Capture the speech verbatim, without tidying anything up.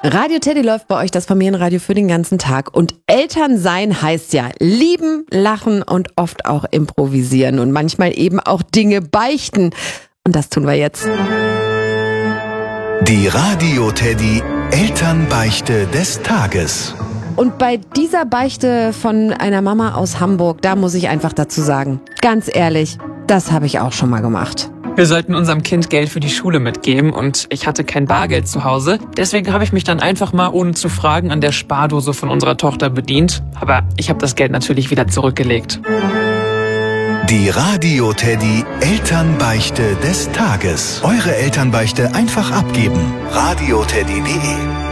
Radio Teddy läuft bei euch, das Familienradio für den ganzen Tag. Und Eltern sein heißt ja lieben, lachen und oft auch improvisieren und manchmal eben auch Dinge beichten. Und das tun wir jetzt. Die Radio Teddy Elternbeichte des Tages. Und bei dieser Beichte von einer Mama aus Hamburg, da muss ich einfach dazu sagen, ganz ehrlich, das habe ich auch schon mal gemacht. Wir sollten unserem Kind Geld für die Schule mitgeben und ich hatte kein Bargeld zu Hause. Deswegen habe ich mich dann einfach mal, ohne zu fragen, an der Spardose von unserer Tochter bedient. Aber ich habe das Geld natürlich wieder zurückgelegt. Die Radio Teddy Elternbeichte des Tages. Eure Elternbeichte einfach abgeben. radio teddy punkt de